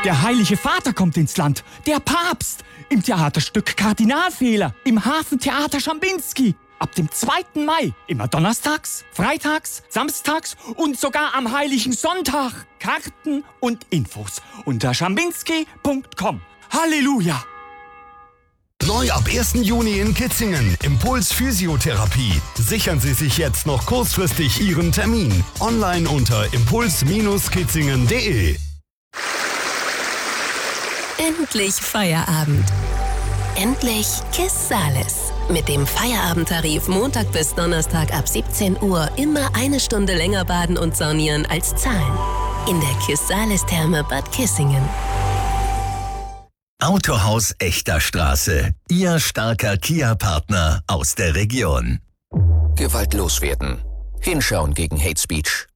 Der Heilige Vater kommt ins Land. Der Papst. Im Theaterstück Kardinalfehler. Im Hafentheater Schambinski. Ab dem 2. Mai. Immer donnerstags, freitags, samstags und sogar am Heiligen Sonntag. Karten und Infos unter schambinski.com. Halleluja! Neu ab 1. Juni in Kitzingen. Impuls Physiotherapie. Sichern Sie sich jetzt noch kurzfristig Ihren Termin. Online unter impuls-kitzingen.de. Endlich Feierabend. Endlich KISS Sales. Mit dem Feierabendtarif Montag bis Donnerstag ab 17 Uhr immer eine Stunde länger baden und saunieren als zahlen. In der KISS Sales Therme Bad Kissingen. Autohaus Echter Straße. Ihr starker Kia-Partner aus der Region. Gewaltlos werden. Hinschauen gegen Hate Speech.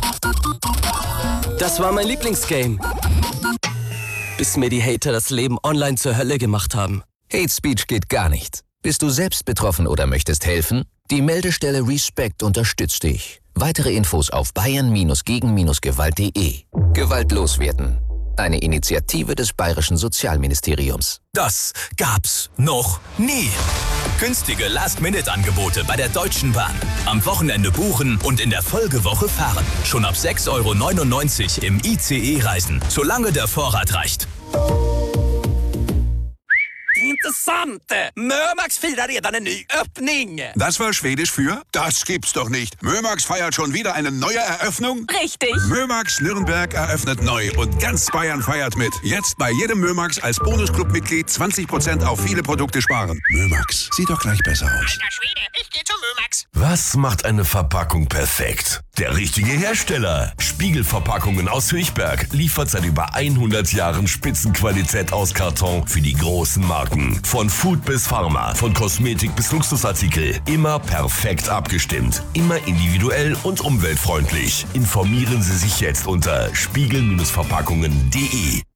Das war mein Lieblingsgame. Bis mir die Hater das Leben online zur Hölle gemacht haben. Hate Speech geht gar nicht. Bist du selbst betroffen oder möchtest helfen? Die Meldestelle Respect unterstützt dich. Weitere Infos auf bayern-gegen-gewalt.de. Gewaltlos werden. Eine Initiative des Bayerischen Sozialministeriums. Das gab's noch nie. Günstige Last-Minute-Angebote bei der Deutschen Bahn. Am Wochenende buchen und in der Folgewoche fahren. Schon ab 6,99 € im ICE reisen, solange der Vorrat reicht. Interessant! Mömax firar redan en ny öppning. Das war Schwedisch für? Das gibt's doch nicht. Mömax feiert schon wieder eine neue Eröffnung? Richtig. Mömax Nürnberg eröffnet neu und ganz Bayern feiert mit. Jetzt bei jedem Mömax als Bonusclub-Mitglied 20% auf viele Produkte sparen. Mömax, sieht doch gleich besser aus. Alter Schwede, ich geh zu Mömax. Was macht eine Verpackung perfekt? Der richtige Hersteller. Spiegelverpackungen aus Höchberg liefert seit über 100 Jahren Spitzenqualität aus Karton für die großen Marken. Von Food bis Pharma, von Kosmetik bis Luxusartikel. Immer perfekt abgestimmt. Immer individuell und umweltfreundlich. Informieren Sie sich jetzt unter spiegel-verpackungen.de.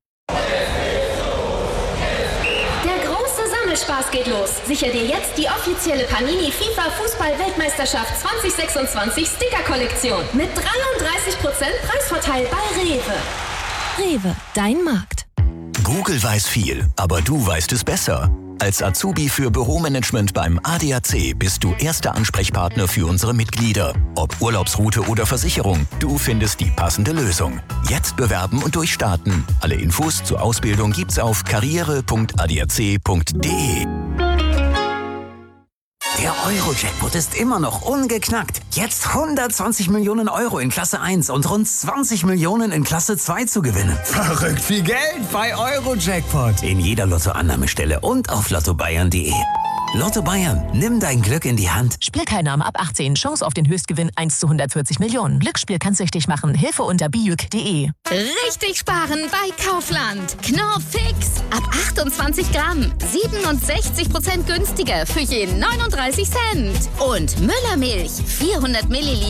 Spaß geht los. Sicher dir jetzt die offizielle Panini FIFA Fußball-Weltmeisterschaft 2026 Sticker-Kollektion mit 33% Preisvorteil bei Rewe. Rewe, dein Markt. Google weiß viel, aber du weißt es besser. Als Azubi für Büromanagement beim ADAC bist du erster Ansprechpartner für unsere Mitglieder. Ob Urlaubsroute oder Versicherung, du findest die passende Lösung. Jetzt bewerben und durchstarten. Alle Infos zur Ausbildung gibt's auf karriere.adac.de. Der Euro-Jackpot ist immer noch ungeknackt. Jetzt 120 Millionen Euro in Klasse 1 und rund 20 Millionen in Klasse 2 zu gewinnen. Verrückt viel Geld bei Euro-Jackpot. In jeder Lottoannahmestelle und auf lottobayern.de. Lotto Bayern, nimm dein Glück in die Hand. Spielteilnahme ab 18. Chance auf den Höchstgewinn 1 zu 140 Millionen. Glücksspiel kann süchtig machen. Hilfe unter biüc.de. Richtig sparen bei Kaufland. Knorr Fix. Ab 28 Gramm. 67% günstiger für jeden 39 Cent. Und Müllermilch. 400 Milliliter.